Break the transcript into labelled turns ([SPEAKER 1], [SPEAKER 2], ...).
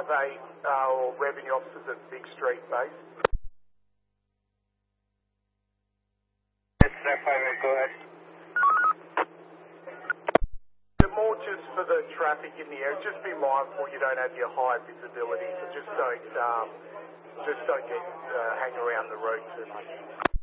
[SPEAKER 1] are they or revenue officers at Big Street based?
[SPEAKER 2] Yes, that 5 go ahead.
[SPEAKER 1] More just for the traffic in the area. Just be mindful you don't have your high visibility, so just don't get hang around the road too much.